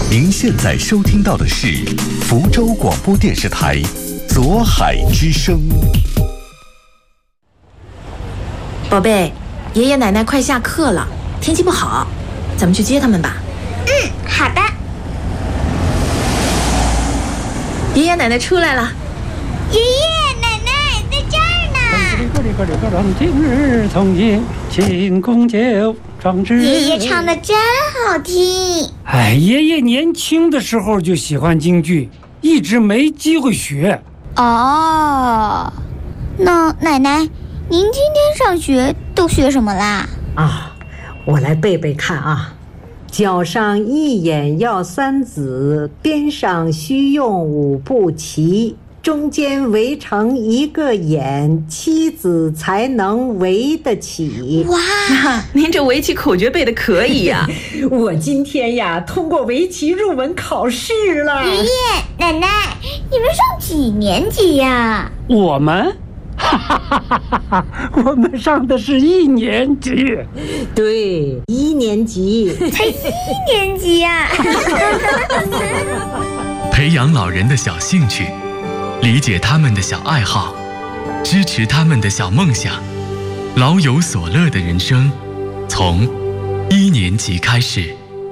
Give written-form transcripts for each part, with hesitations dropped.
您现在收听到的是福州广播电视台左海之声。 宝贝，爷爷奶奶快下课了，天气不好，咱们去接他们吧。 好的。 爷爷奶奶出来了。 爷爷奶奶在这儿呢。 今日从严，庆功酒壮志。 爷爷唱的真好听。 哎，爷爷年轻的时候就喜欢京剧，一直没机会学。 哦，那奶奶，您今天上学都学什么啦？ 我来背背看啊。脚上一眼要三子，边上须用五步齐，中间围成一个眼，妻子才能围得起。 哇， 您这围棋口诀背的可以呀。 我今天呀通过围棋入门考试了。 爷爷奶奶，你们上几年级呀？ 我们我们上的是1年级。 对，1年级。 才1年级呀。 培养老人的小兴趣，理解他们的小爱好，支持他们的小梦想，老有所乐的人生，从1年级开始。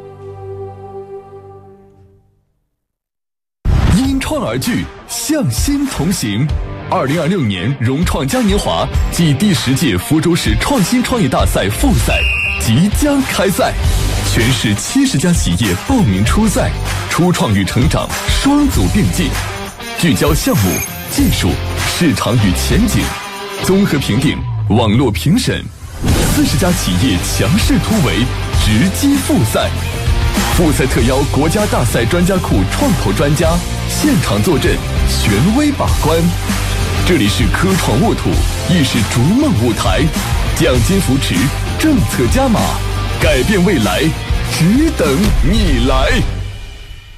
因创而聚，向心同行。2026年融创嘉年华暨第10届福州市创新创业大赛复赛即将开赛，全市70家企业报名出赛，初创与成长双组并进，聚焦项目、技术、市场与前景，综合评定、网络评审，40家企业强势突围，直击复赛。复赛特邀国家大赛专家库创投专家现场坐镇，权威把关。这里是科创沃土，亦是逐梦舞台，奖金扶持，政策加码，改变未来，只等你来。